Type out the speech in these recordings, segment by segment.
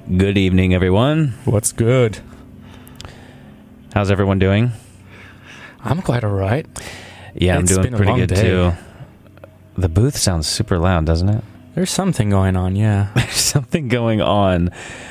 Good evening, everyone. What's good? How's everyone doing? I'm quite alright. Yeah, I'm doing pretty good too. The booth sounds super loud, doesn't it? There's something going on, yeah. There's something going on.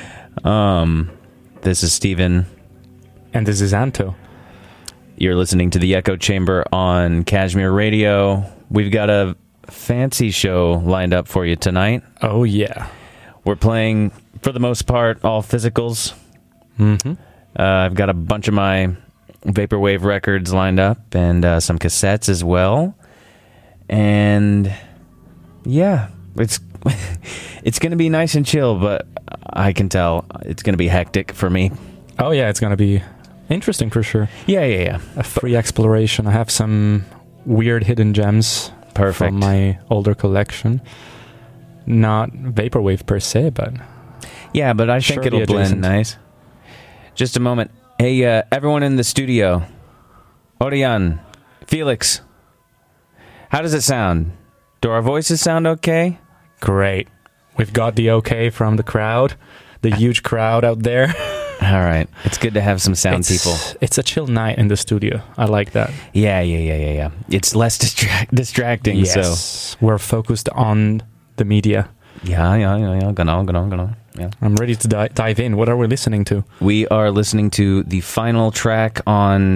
This is Steven. And this is Anto. You're listening to the Echo Chamber on Kashmir Radio. We've got a fancy show lined up for you tonight. Oh, yeah. We're playing, for the most part, all physicals. Mm-hmm. I've got a bunch of my Vaporwave records lined up and some cassettes as well. And yeah, it's going to be nice and chill, but I can tell it's going to be hectic for me. Oh, yeah, it's going to be interesting for sure. Yeah. A free exploration. I have some weird hidden gems from my older collection. Not Vaporwave per se, but... Yeah, but I think it'll blend nice. Just a moment. Hey, everyone in the studio. Orion, Felix, how does it sound? Do our voices sound okay? Great. We've got the okay from the crowd, the huge crowd out there. All right. It's good to have some sound people. It's a chill night in the studio. I like that. Yeah. It's less distracting. Yes. So we're focused on the media. Yeah. Genau. Yeah. I'm ready to dive in. What are we listening to? We are listening to the final track on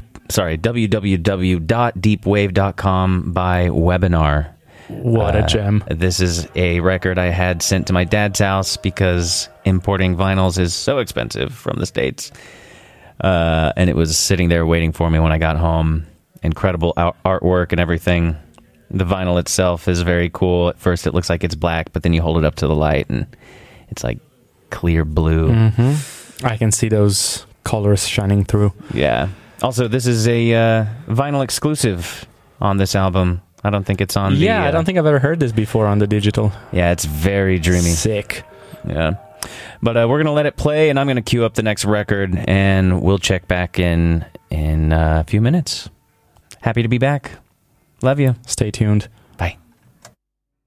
www.deepwave.com by Webinar. What a gem. This is a record I had sent to my dad's house because importing vinyls is so expensive from the States. And it was sitting there waiting for me when I got home. Incredible artwork and everything. The vinyl itself is very cool. At first it looks like it's black, but then you hold it up to the light and it's like clear blue. Mm-hmm. I can see those colors shining through. Yeah. Also, this is a vinyl exclusive on this album. I don't think it's on I don't think I've ever heard this before on the digital. Yeah, it's very dreamy. Sick. Yeah. But we're going to let it play, and I'm going to queue up the next record, and we'll check back in a few minutes. Happy to be back. Love you. Stay tuned.